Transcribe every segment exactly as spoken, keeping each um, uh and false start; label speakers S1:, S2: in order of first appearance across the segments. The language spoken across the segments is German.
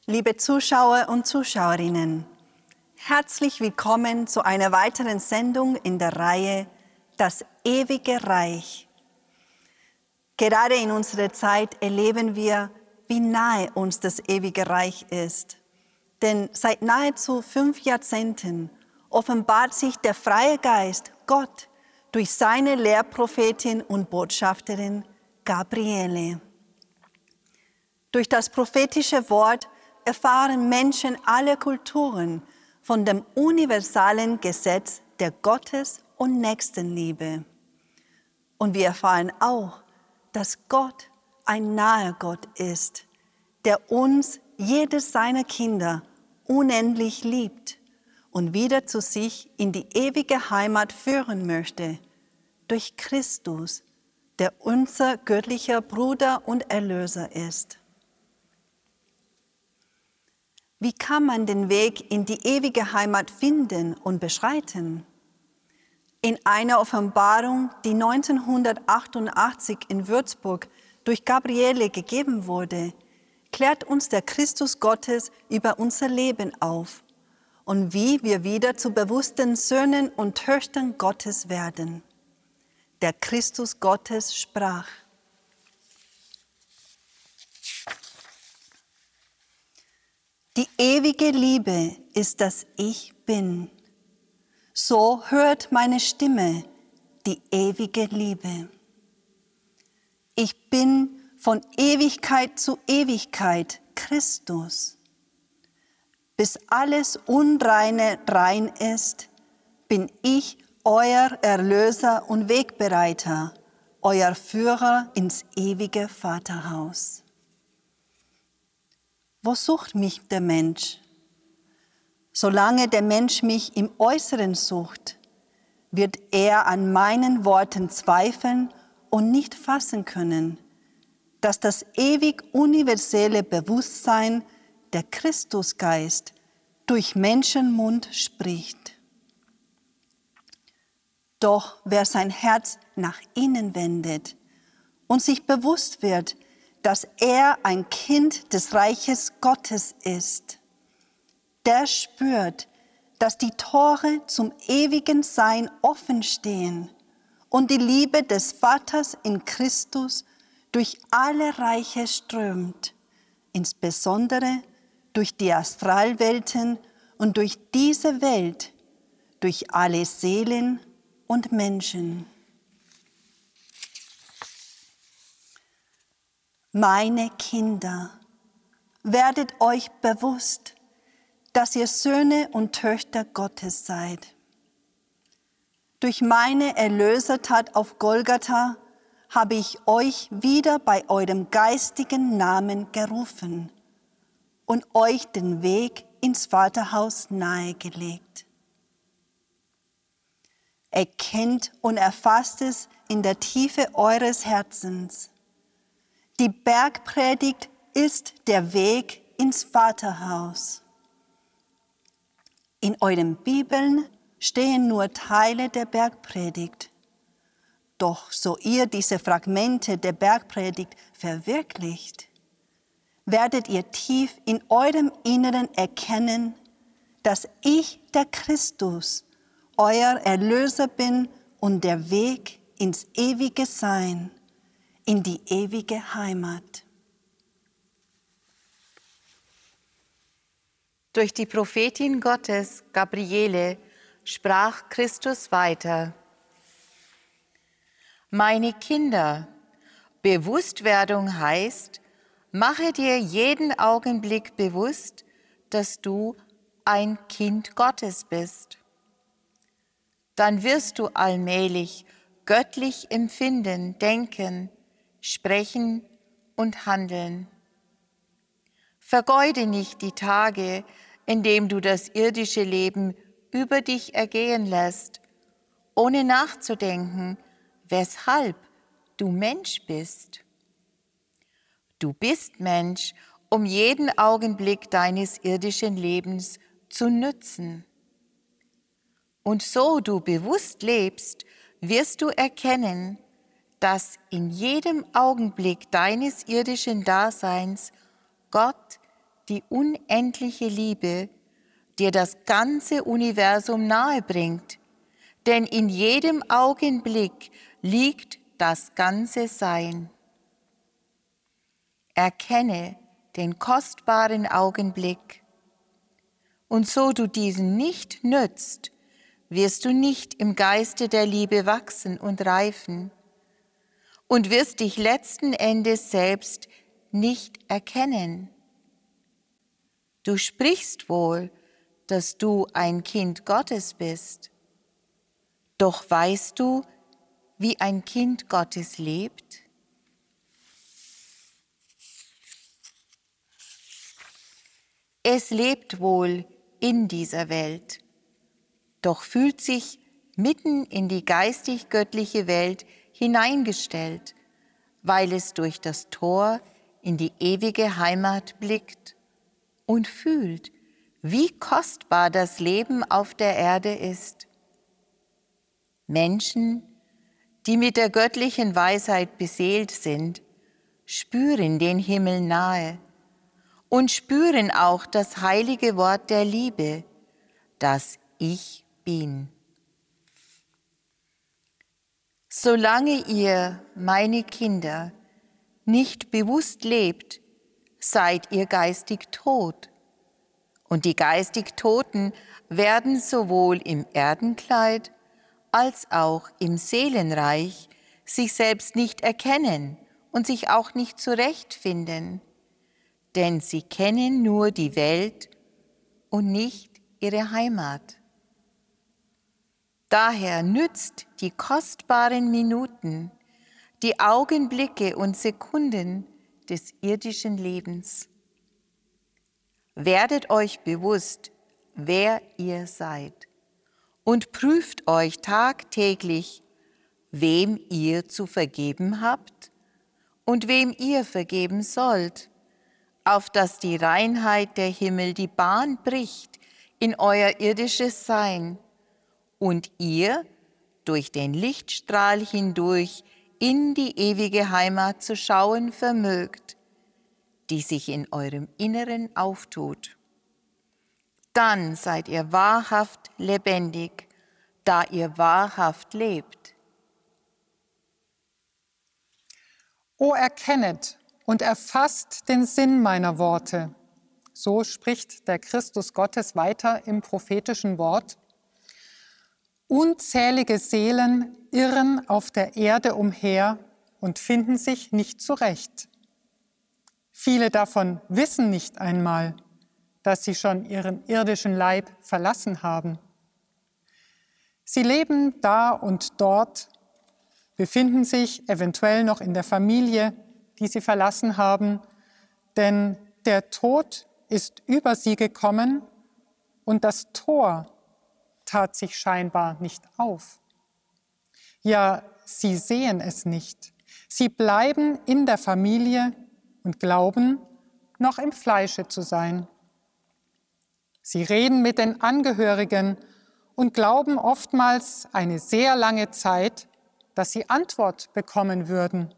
S1: Liebe Zuschauer und Zuschauerinnen, herzlich willkommen zu einer weiteren Sendung in der Reihe Das ewige Reich. Gerade in unserer Zeit erleben wir, wie nahe uns das ewige Reich ist. Denn seit nahezu fünf Jahrzehnten offenbart sich der freie Geist, Gott, durch seine Lehrprophetin und Botschafterin Gabriele. Durch das prophetische Wort erfahren Menschen aller Kulturen von dem universalen Gesetz der Gottes- und Nächstenliebe. Und wir erfahren auch, dass Gott ein naher Gott ist, der uns, jedes seiner Kinder, unendlich liebt und wieder zu sich in die ewige Heimat führen möchte, durch Christus, der unser göttlicher Bruder und Erlöser ist. Wie kann man den Weg in die ewige Heimat finden und beschreiten? In einer Offenbarung, die neunzehnhundertachtundachtzig in Würzburg durch Gabriele gegeben wurde, klärt uns der Christus Gottes über unser Leben auf und wie wir wieder zu bewussten Söhnen und Töchtern Gottes werden. Der Christus Gottes sprach: Die ewige Liebe ist das Ich Bin. So hört meine Stimme, die ewige Liebe. Ich bin von Ewigkeit zu Ewigkeit Christus. Bis alles Unreine rein ist, bin ich euer Erlöser und Wegbereiter, euer Führer ins ewige Vaterhaus. Wo sucht mich der Mensch? Solange der Mensch mich im Äußeren sucht, wird er an meinen Worten zweifeln und nicht fassen können, dass das ewig universelle Bewusstsein, der Christusgeist, durch Menschenmund spricht. Doch wer sein Herz nach innen wendet und sich bewusst wird, dass er ein Kind des Reiches Gottes ist, der spürt, dass die Tore zum ewigen Sein offen stehen und die Liebe des Vaters in Christus durch alle Reiche strömt, insbesondere durch die Astralwelten und durch diese Welt, durch alle Seelen und Menschen. Meine Kinder, werdet euch bewusst, dass ihr Söhne und Töchter Gottes seid. Durch meine Erlösertat auf Golgatha habe ich euch wieder bei eurem geistigen Namen gerufen und euch den Weg ins Vaterhaus nahegelegt. Erkennt und erfasst es in der Tiefe eures Herzens. Die Bergpredigt ist der Weg ins Vaterhaus. In euren Bibeln stehen nur Teile der Bergpredigt. Doch so ihr diese Fragmente der Bergpredigt verwirklicht, werdet ihr tief in eurem Inneren erkennen, dass ich der Christus, euer Erlöser bin und der Weg ins ewige Sein, in die ewige Heimat.
S2: Durch die Prophetin Gottes, Gabriele, sprach Christus weiter: Meine Kinder, Bewusstwerdung heißt, mache dir jeden Augenblick bewusst, dass du ein Kind Gottes bist. Dann wirst du allmählich göttlich empfinden, denken, sprechen und handeln. Vergeude nicht die Tage, in denen du das irdische Leben über dich ergehen lässt, ohne nachzudenken, weshalb du Mensch bist. Du bist Mensch, um jeden Augenblick deines irdischen Lebens zu nützen. Und so du bewusst lebst, wirst du erkennen, dass in jedem Augenblick deines irdischen Daseins Gott die unendliche Liebe dir das ganze Universum nahebringt, denn in jedem Augenblick liegt das ganze Sein. Erkenne den kostbaren Augenblick, und so du diesen nicht nützt, wirst du nicht im Geiste der Liebe wachsen und reifen und wirst dich letzten Endes selbst nicht erkennen. Du sprichst wohl, dass du ein Kind Gottes bist, doch weißt du, wie ein Kind Gottes lebt? Es lebt wohl in dieser Welt, doch fühlt sich mitten in die geistig-göttliche Welt hineingestellt, weil es durch das Tor in die ewige Heimat blickt und fühlt, wie kostbar das Leben auf der Erde ist. Menschen, die mit der göttlichen Weisheit beseelt sind, spüren den Himmel nahe und spüren auch das heilige Wort der Liebe, das Ich Bin. Solange ihr, meine Kinder, nicht bewusst lebt, seid ihr geistig tot. Und die geistig Toten werden sowohl im Erdenkleid als auch im Seelenreich sich selbst nicht erkennen und sich auch nicht zurechtfinden, denn sie kennen nur die Welt und nicht ihre Heimat. Daher nützt die kostbaren Minuten, die Augenblicke und Sekunden des irdischen Lebens. Werdet euch bewusst, wer ihr seid, und prüft euch tagtäglich, wem ihr zu vergeben habt und wem ihr vergeben sollt, auf dass die Reinheit der Himmel die Bahn bricht in euer irdisches Sein und ihr durch den Lichtstrahl hindurch in die ewige Heimat zu schauen vermögt, die sich in eurem Inneren auftut. Dann seid ihr wahrhaft lebendig, da ihr wahrhaft lebt.
S3: O erkennet und erfasst den Sinn meiner Worte. So spricht der Christus Gottes weiter im prophetischen Wort. Unzählige Seelen irren auf der Erde umher und finden sich nicht zurecht. Viele davon wissen nicht einmal, dass sie schon ihren irdischen Leib verlassen haben. Sie leben da und dort, befinden sich eventuell noch in der Familie, die sie verlassen haben, denn der Tod ist über sie gekommen und das Tor tat sich scheinbar nicht auf. Ja, sie sehen es nicht. Sie bleiben in der Familie und glauben, noch im Fleische zu sein. Sie reden mit den Angehörigen und glauben oftmals eine sehr lange Zeit, dass sie Antwort bekommen würden.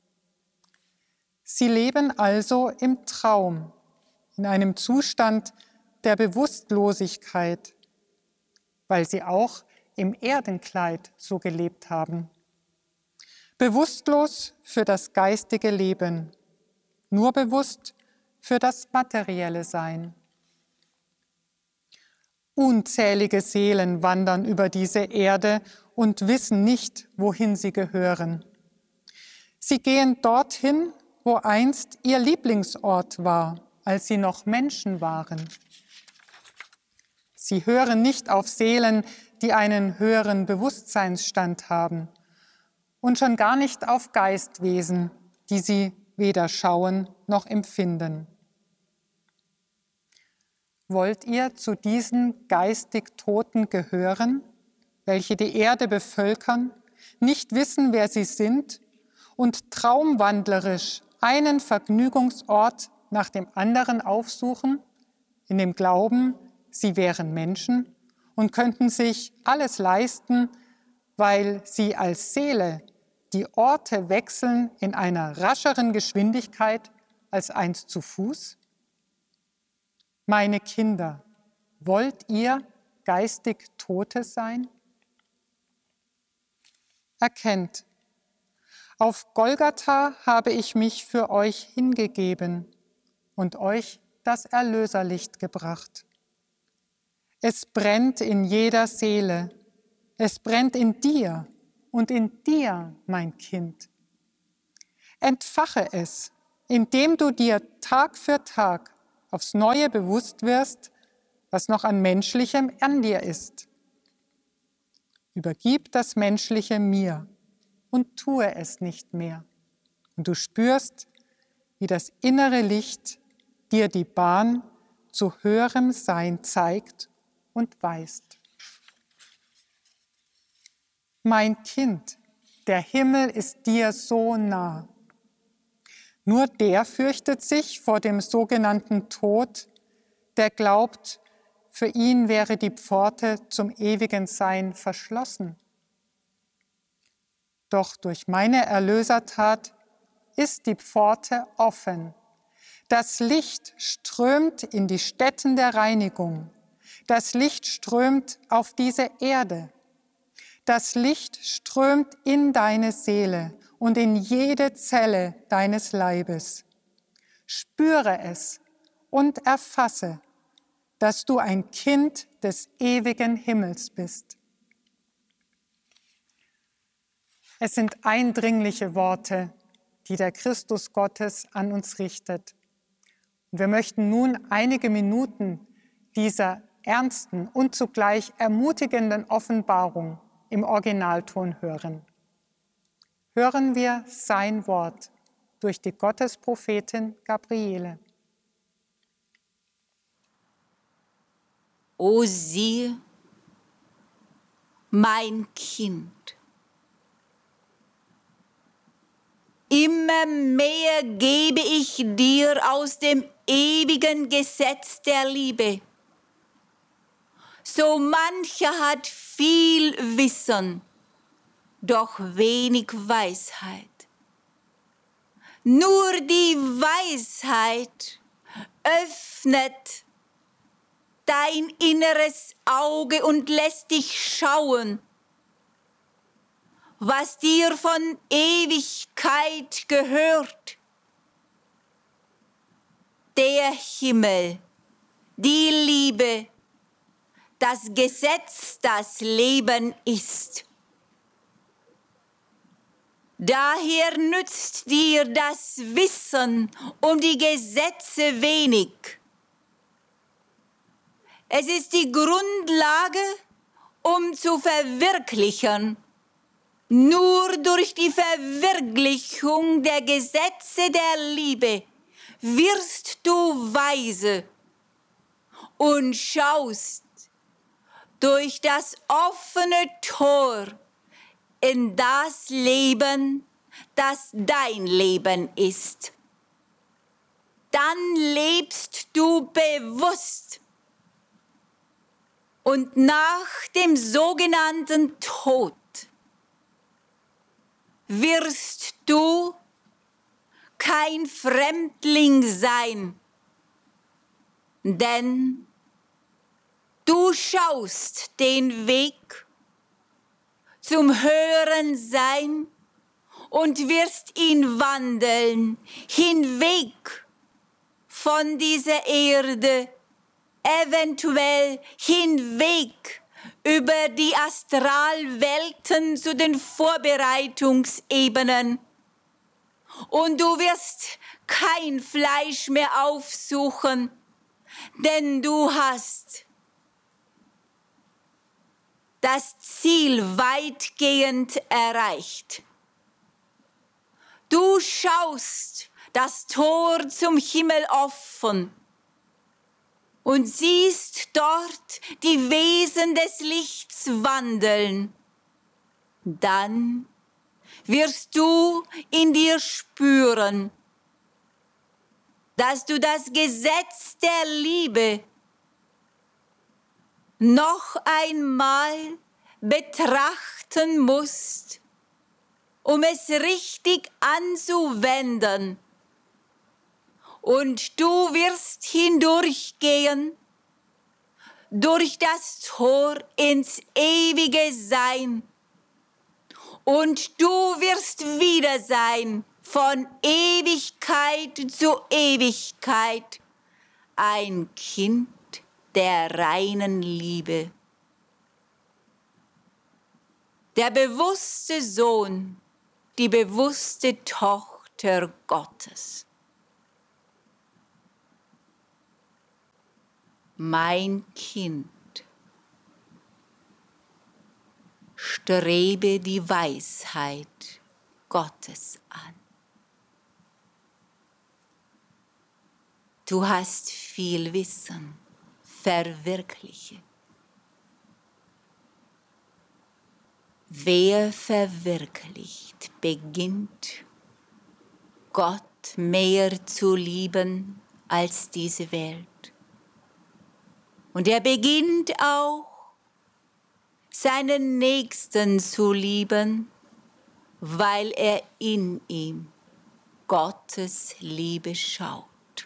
S3: Sie leben also im Traum, in einem Zustand der Bewusstlosigkeit, weil sie auch im Erdenkleid so gelebt haben. Bewusstlos für das geistige Leben, nur bewusst für das materielle Sein. Unzählige Seelen wandern über diese Erde und wissen nicht, wohin sie gehören. Sie gehen dorthin, wo einst ihr Lieblingsort war, als sie noch Menschen waren. Sie hören nicht auf Seelen, die einen höheren Bewusstseinsstand haben, und schon gar nicht auf Geistwesen, die sie weder schauen noch empfinden. Wollt ihr zu diesen geistig Toten gehören, welche die Erde bevölkern, nicht wissen, wer sie sind und traumwandlerisch einen Vergnügungsort nach dem anderen aufsuchen, in dem Glauben, sie wären Menschen und könnten sich alles leisten, weil sie als Seele die Orte wechseln in einer rascheren Geschwindigkeit als einst zu Fuß? Meine Kinder, wollt ihr geistig Tote sein? Erkennt, auf Golgatha habe ich mich für euch hingegeben und euch das Erlöserlicht gebracht. Es brennt in jeder Seele, es brennt in dir und in dir, mein Kind. Entfache es, indem du dir Tag für Tag aufs Neue bewusst wirst, was noch an Menschlichem an dir ist. Übergib das Menschliche mir und tue es nicht mehr. Und du spürst, wie das innere Licht dir die Bahn zu höherem Sein zeigt und weist. Mein Kind, der Himmel ist dir so nah. Nur der fürchtet sich vor dem sogenannten Tod, der glaubt, für ihn wäre die Pforte zum ewigen Sein verschlossen. Doch durch meine Erlösertat ist die Pforte offen. Das Licht strömt in die Stätten der Reinigung. Das Licht strömt auf diese Erde. Das Licht strömt in deine Seele und in jede Zelle deines Leibes. Spüre es und erfasse, dass du ein Kind des ewigen Himmels bist. Es sind eindringliche Worte, die der Christus Gottes an uns richtet. Und wir möchten nun einige Minuten dieser ernsten und zugleich ermutigenden Offenbarung im Originalton hören. Hören wir sein Wort durch die Gottesprophetin Gabriele.
S4: O siehe, mein Kind, immer mehr gebe ich dir aus dem ewigen Gesetz der Liebe. So mancher hat viel Wissen, doch wenig Weisheit. Nur die Weisheit öffnet dein inneres Auge und lässt dich schauen, was dir von Ewigkeit gehört. Der Himmel, die Liebe, das Gesetz, das Leben ist. Daher nützt dir das Wissen um die Gesetze wenig. Es ist die Grundlage, um zu verwirklichen. Nur durch die Verwirklichung der Gesetze der Liebe wirst du weise und schaust durch das offene Tor in das Leben, das dein Leben ist. Dann lebst du bewusst. Und nach dem sogenannten Tod wirst du kein Fremdling sein, denn du schaust den Weg zum höheren Sein und wirst ihn wandeln, hinweg von dieser Erde, eventuell hinweg über die Astralwelten zu den Vorbereitungsebenen. Und du wirst kein Fleisch mehr aufsuchen, denn du hast das Ziel weitgehend erreicht. Du schaust das Tor zum Himmel offen und siehst dort die Wesen des Lichts wandeln. Dann wirst du in dir spüren, dass du das Gesetz der Liebe noch einmal betrachten musst, um es richtig anzuwenden und du wirst hindurchgehen durch das Tor ins ewige Sein. Und du wirst wieder sein von Ewigkeit zu Ewigkeit, ein Kind der reinen Liebe. Der bewusste Sohn, die bewusste Tochter Gottes. Mein Kind, strebe die Weisheit Gottes an. Du hast viel Wissen, verwirkliche. Wer verwirklicht, beginnt Gott mehr zu lieben als diese Welt. Und er beginnt auch, seinen Nächsten zu lieben, weil er in ihm Gottes Liebe schaut.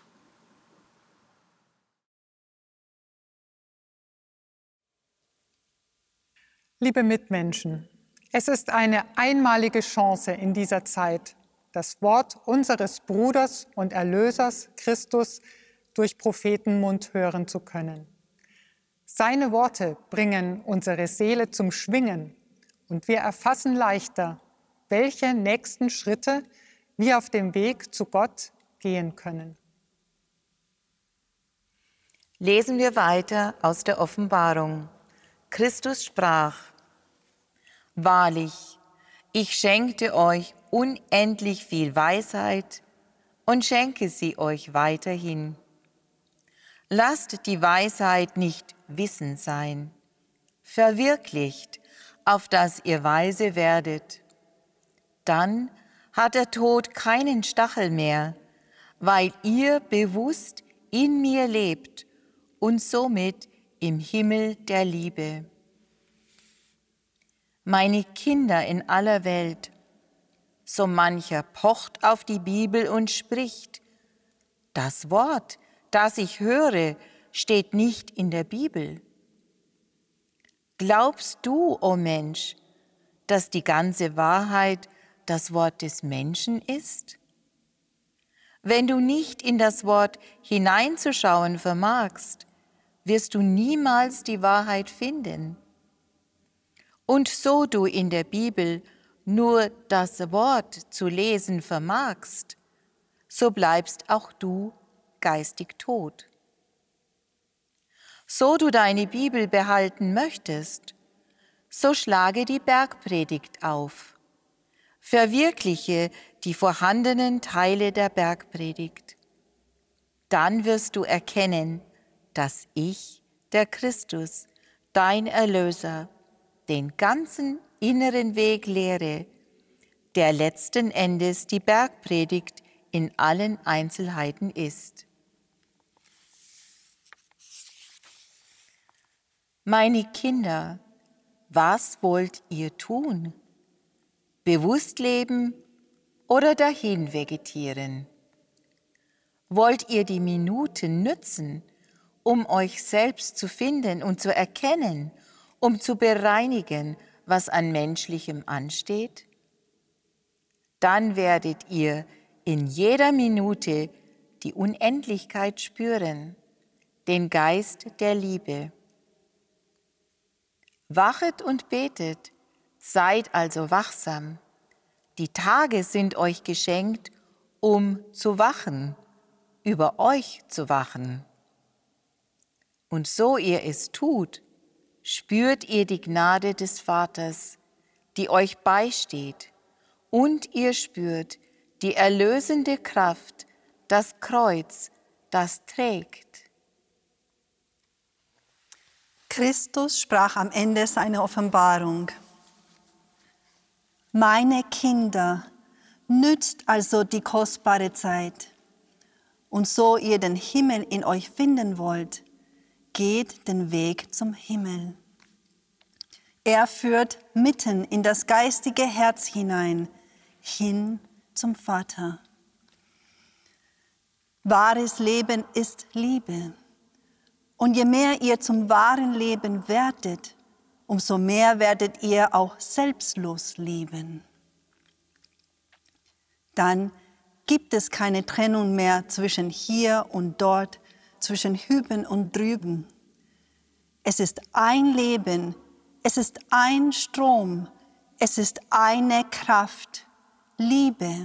S3: Liebe Mitmenschen, es ist eine einmalige Chance in dieser Zeit, das Wort unseres Bruders und Erlösers Christus durch Prophetenmund hören zu können. Seine Worte bringen unsere Seele zum Schwingen und wir erfassen leichter, welche nächsten Schritte wir auf dem Weg zu Gott gehen können.
S2: Lesen wir weiter aus der Offenbarung. Christus sprach: Wahrlich, ich schenkte euch unendlich viel Weisheit und schenke sie euch weiterhin. Lasst die Weisheit nicht Wissen sein, verwirklicht, auf dass ihr weise werdet. Dann hat der Tod keinen Stachel mehr, weil ihr bewusst in mir lebt und somit im Himmel der Liebe. Meine Kinder in aller Welt, so mancher pocht auf die Bibel und spricht: Das Wort, das ich höre, steht nicht in der Bibel. Glaubst du, o Mensch, dass die ganze Wahrheit das Wort des Menschen ist? Wenn du nicht in das Wort hineinzuschauen vermagst, wirst du niemals die Wahrheit finden. Und so du in der Bibel nur das Wort zu lesen vermagst, so bleibst auch du geistig tot. So du deine Bibel behalten möchtest, so schlage die Bergpredigt auf. Verwirkliche die vorhandenen Teile der Bergpredigt. Dann wirst du erkennen, dass ich, der Christus, dein Erlöser, den ganzen inneren Weg lehre, der letzten Endes die Bergpredigt in allen Einzelheiten ist. Meine Kinder, was wollt ihr tun? Bewusst leben oder dahin vegetieren? Wollt ihr die Minuten nützen, um euch selbst zu finden und zu erkennen, um zu bereinigen, was an Menschlichem ansteht? Dann werdet ihr in jeder Minute die Unendlichkeit spüren, den Geist der Liebe. Wachet und betet, seid also wachsam. Die Tage sind euch geschenkt, um zu wachen, über euch zu wachen. Und so ihr es tut, spürt ihr die Gnade des Vaters, die euch beisteht, und ihr spürt die erlösende Kraft, das Kreuz, das trägt.
S1: Christus sprach am Ende seiner Offenbarung: Meine Kinder, nützt also die kostbare Zeit. Und so ihr den Himmel in euch finden wollt, geht den Weg zum Himmel. Er führt mitten in das geistige Herz hinein, hin zum Vater. Wahres Leben ist Liebe. Und je mehr ihr zum wahren Leben werdet, umso mehr werdet ihr auch selbstlos lieben. Dann gibt es keine Trennung mehr zwischen hier und dort, zwischen hüben und drüben. Es ist ein Leben, es ist ein Strom, es ist eine Kraft, Liebe.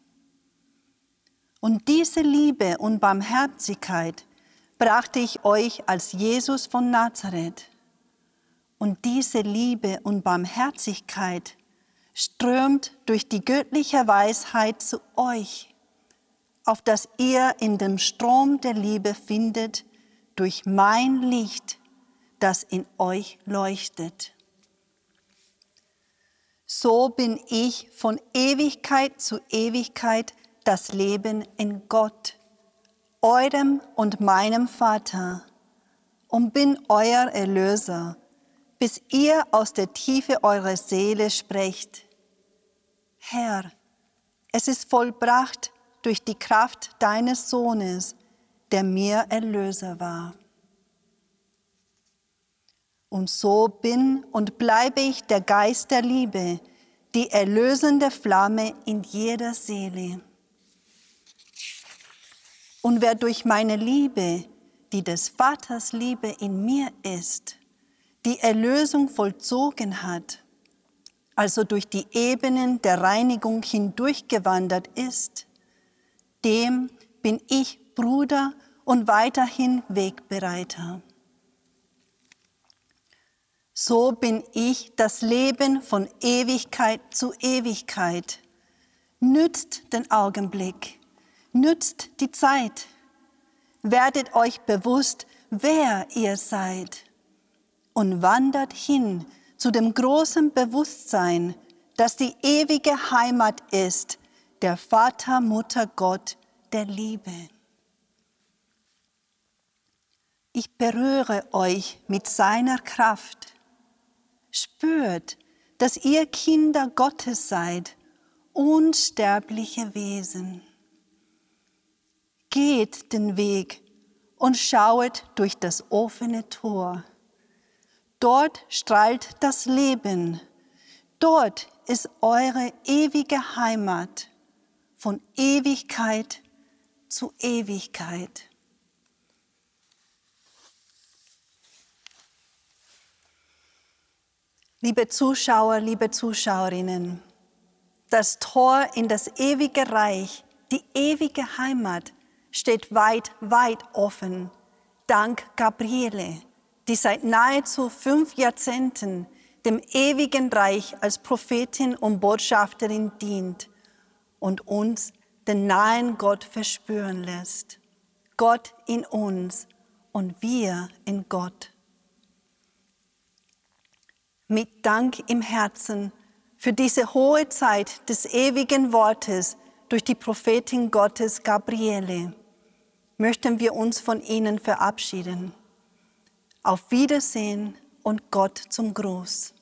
S1: Und diese Liebe und Barmherzigkeit brachte ich euch als Jesus von Nazareth. Und diese Liebe und Barmherzigkeit strömt durch die göttliche Weisheit zu euch, auf dass ihr in dem Strom der Liebe findet durch mein Licht, das in euch leuchtet. So bin ich von Ewigkeit zu Ewigkeit das Leben in Gott, eurem und meinem Vater, und bin euer Erlöser, bis ihr aus der Tiefe eurer Seele sprecht: Herr, es ist vollbracht durch die Kraft deines Sohnes, der mir Erlöser war. Und so bin und bleibe ich der Geist der Liebe, die erlösende Flamme in jeder Seele. Und wer durch meine Liebe, die des Vaters Liebe in mir ist, die Erlösung vollzogen hat, also durch die Ebenen der Reinigung hindurchgewandert ist, dem bin ich Bruder und weiterhin Wegbereiter. So bin ich das Leben von Ewigkeit zu Ewigkeit. Nützt den Augenblick, nützt die Zeit, werdet euch bewusst, wer ihr seid, und wandert hin zu dem großen Bewusstsein, das die ewige Heimat ist, der Vater, Mutter, Gott, der Liebe. Ich berühre euch mit seiner Kraft. Spürt, dass ihr Kinder Gottes seid, unsterbliche Wesen. Geht den Weg und schauet durch das offene Tor. Dort strahlt das Leben. Dort ist eure ewige Heimat, von Ewigkeit zu Ewigkeit. Liebe Zuschauer, liebe Zuschauerinnen, das Tor in das ewige Reich, die ewige Heimat, steht weit, weit offen, dank Gabriele, die seit nahezu fünf Jahrzehnten dem ewigen Reich als Prophetin und Botschafterin dient und uns den nahen Gott verspüren lässt. Gott in uns und wir in Gott. Mit Dank im Herzen für diese hohe Zeit des ewigen Wortes durch die Prophetin Gottes Gabriele möchten wir uns von Ihnen verabschieden. Auf Wiedersehen und Gott zum Gruß.